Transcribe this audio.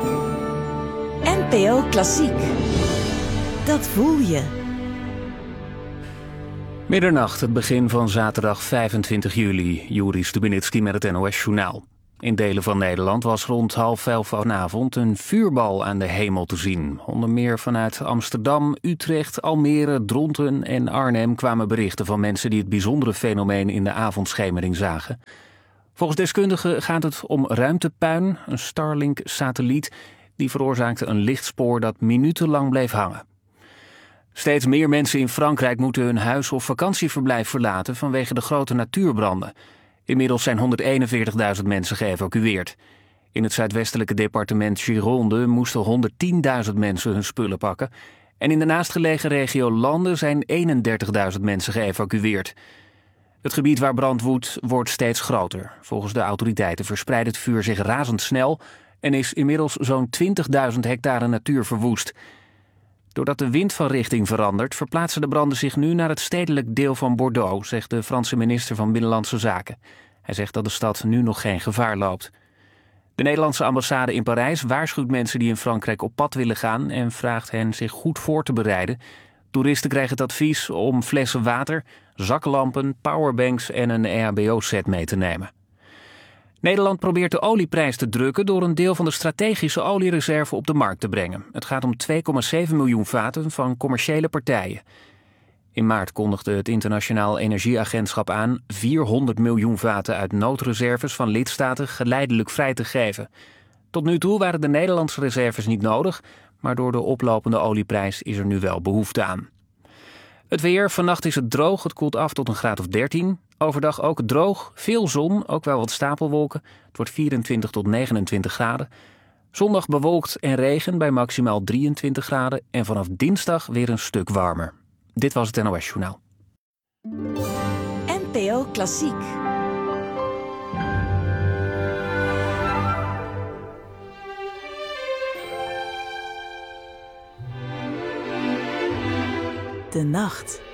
NPO Klassiek. Dat voel je. Middernacht, het begin van zaterdag 25 juli. Juri Stubenitski met het NOS-journaal. In delen van Nederland was rond 22:30 vanavond een vuurbal aan de hemel te zien. Onder meer vanuit Amsterdam, Utrecht, Almere, Dronten en Arnhem kwamen berichten van mensen die het bijzondere fenomeen in de avondschemering zagen. Volgens deskundigen gaat het om ruimtepuin, een Starlink-satelliet, die veroorzaakte een lichtspoor dat minutenlang bleef hangen. Steeds meer mensen in Frankrijk moeten hun huis of vakantieverblijf verlaten vanwege de grote natuurbranden. Inmiddels zijn 141.000 mensen geëvacueerd. In het zuidwestelijke departement Gironde moesten 110.000 mensen hun spullen pakken. En in de naastgelegen regio Lande zijn 31.000 mensen geëvacueerd. Het gebied waar brand woedt wordt steeds groter. Volgens de autoriteiten verspreidt het vuur zich razendsnel en is inmiddels zo'n 20.000 hectare natuur verwoest. Doordat de wind van richting verandert, verplaatsen de branden zich nu naar het stedelijk deel van Bordeaux, zegt de Franse minister van Binnenlandse Zaken. Hij zegt dat de stad nu nog geen gevaar loopt. De Nederlandse ambassade in Parijs waarschuwt mensen die in Frankrijk op pad willen gaan en vraagt hen zich goed voor te bereiden. Toeristen krijgen het advies om flessen water, zaklampen, powerbanks en een EHBO-set mee te nemen. Nederland probeert de olieprijs te drukken door een deel van de strategische oliereserve op de markt te brengen. Het gaat om 2,7 miljoen vaten van commerciële partijen. In maart kondigde het Internationaal Energieagentschap aan 400 miljoen vaten uit noodreserves van lidstaten geleidelijk vrij te geven. Tot nu toe waren de Nederlandse reserves niet nodig, maar door de oplopende olieprijs is er nu wel behoefte aan. Het weer, vannacht is het droog, het koelt af tot een graad of 13. Overdag ook droog, veel zon, ook wel wat stapelwolken. Het wordt 24 tot 29 graden. Zondag bewolkt en regen bij maximaal 23 graden. En vanaf dinsdag weer een stuk warmer. Dit was het NOS Journaal. NPO Klassiek. De nacht.